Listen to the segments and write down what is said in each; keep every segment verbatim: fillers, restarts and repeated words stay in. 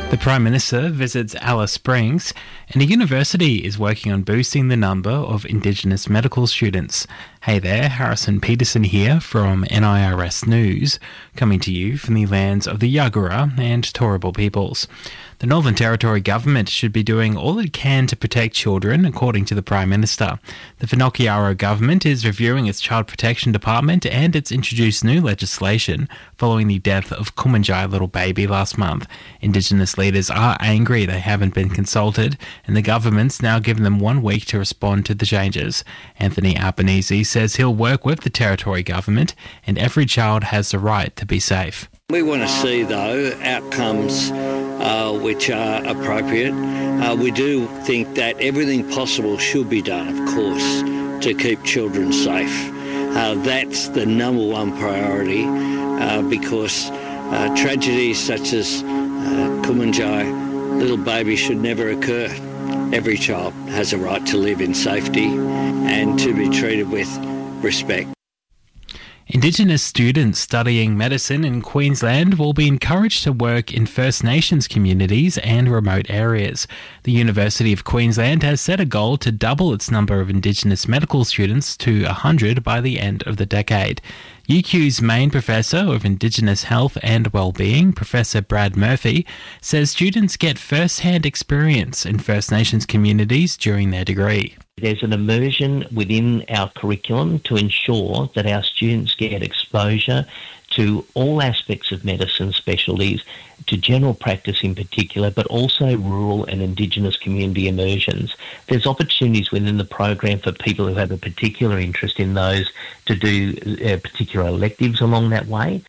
The Prime Minister visits Alice Springs, and a university is working on boosting the number of Indigenous medical students. Hey there, Harrison Peterson here from N I R S News, coming to you from the lands of the Yagara and Turrbal peoples. The Northern Territory government should be doing all it can to protect children, according to the Prime Minister. The Whanakiaro government is reviewing its Child Protection Department, and it's introduced new legislation following the death of Kumanjai little baby last month. Indigenous leaders are angry they haven't been consulted, and the government's now given them one week to respond to the changes. Anthony Albanese says he'll work with the Territory government, and every child has the right to be safe. We want to see, though, outcomes uh, which are appropriate. Uh, we do think that everything possible should be done, of course, to keep children safe. Uh, that's the number one priority uh, because uh, tragedies such as uh, Kumanjai little baby should never occur. Every child has a right to live in safety and to be treated with respect. Indigenous students studying medicine in Queensland will be encouraged to work in First Nations communities and remote areas. The University of Queensland has set a goal to double its number of Indigenous medical students to one hundred by the end of the decade. U Q's main professor of Indigenous health and wellbeing, Professor Brad Murphy, says students get first-hand experience in First Nations communities during their degree. There's an immersion within our curriculum to ensure that our students get exposure to all aspects of medicine specialties, to general practice in particular, but also rural and Indigenous community immersions. There's opportunities within the program for people who have a particular interest in those to do uh, particular electives along that way.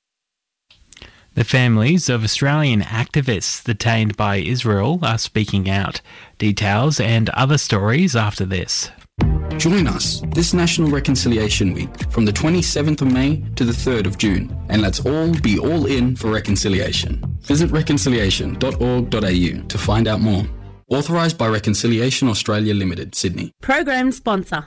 The families of Australian activists detained by Israel are speaking out. Details and other stories after this. Join us this National Reconciliation Week from the twenty-seventh of May to the third of June, and let's all be all in for reconciliation. Visit reconciliation dot org dot a u to find out more. Authorised by Reconciliation Australia Limited, Sydney. Program sponsor.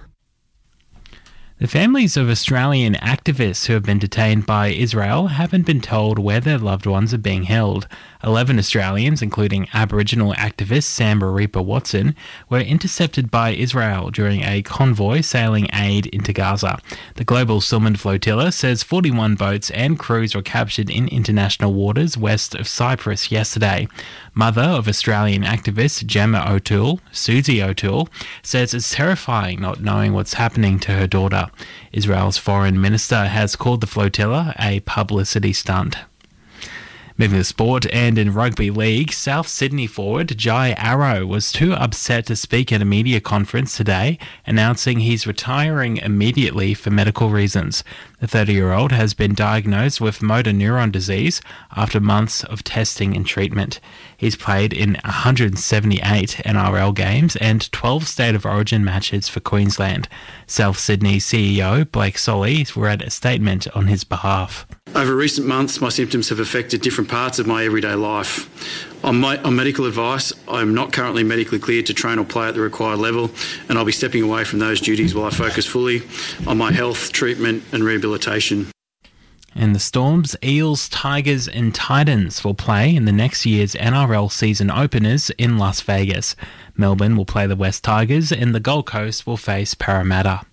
The families of Australian activists who have been detained by Israel haven't been told where their loved ones are being held. Eleven Australians, including Aboriginal activist Sam Maripa Watson, were intercepted by Israel during a convoy sailing aid into Gaza. The Global Silman Flotilla says forty-one boats and crews were captured in international waters west of Cyprus yesterday. Mother of Australian activist Gemma O'Toole, Susie O'Toole, says it's terrifying not knowing what's happening to her daughter. Israel's foreign minister has called the flotilla a publicity stunt. Moving to sport, and in rugby league, South Sydney forward Jai Arrow was too upset to speak at a media conference today, announcing he's retiring immediately for medical reasons. The thirty-year-old has been diagnosed with motor neuron disease after months of testing and treatment. He's played in one hundred seventy-eight N R L games and twelve State of Origin matches for Queensland. South Sydney C E O Blake Solly read a statement on his behalf. Over recent months, my symptoms have affected different parts of my everyday life. On, my, on medical advice, I am not currently medically cleared to train or play at the required level, and I'll be stepping away from those duties while I focus fully on my health, treatment and rehabilitation. And the Storms, Eels, Tigers and Titans will play in the next year's N R L season openers in Las Vegas. Melbourne will play the West Tigers and the Gold Coast will face Parramatta.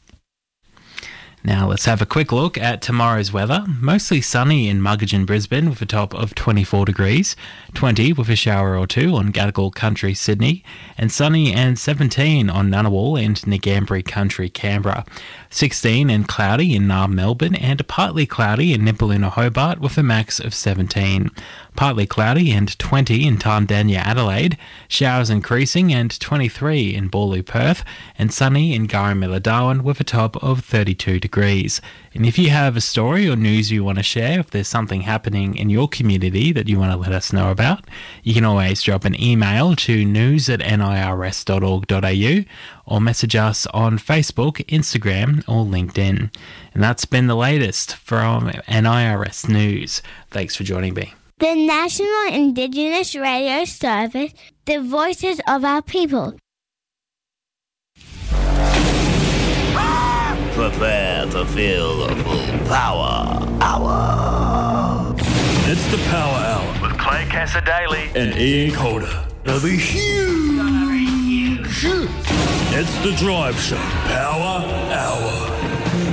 Now let's have a quick look at tomorrow's weather. Mostly sunny in Muggeridge, Brisbane with a top of twenty-four degrees, twenty with a shower or two on Gadigal Country, Sydney, and sunny and seventeen on Ngunnawal and Ngambri Country, Canberra. sixteen and cloudy in Naarm, Melbourne, and partly cloudy in Nipaluna, Hobart with a max of seventeen. Partly cloudy and twenty in Tarndanya, Adelaide, showers increasing and twenty-three in Boorloo, Perth, and sunny in Garramilla, Darwin with a top of thirty-two degrees. And if you have a story or news you want to share, if there's something happening in your community that you want to let us know about, you can always drop an email to news at n i r s dot org dot a u or message us on Facebook, Instagram or LinkedIn. And that's been the latest from N I R S News. Thanks for joining me. The National Indigenous Radio Service, the voices of our people. Prepare to feel the full power hour. It's the Power Hour with Clay Casser Daly, and Ian Calder. It'll be huge. It's the Drive Show Power Hour.